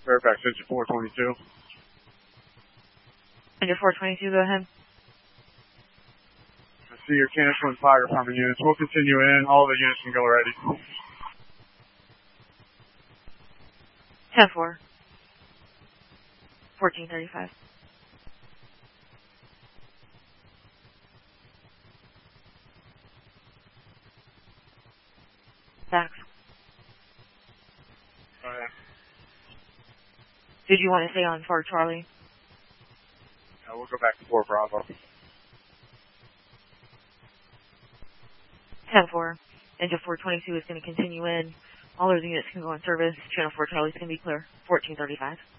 Fairfax, engine 422. Engine 422, go ahead. I see your canceling fire from units. We'll continue in. All the units can go already. 10-4. 1435. Back. Go ahead. Did you want to stay on for Charlie? We'll go back to 4 Bravo. 10-4. Engine 422 is going to continue in. All those units can go on service. Channel 4 Charlie is going to be clear. 1435.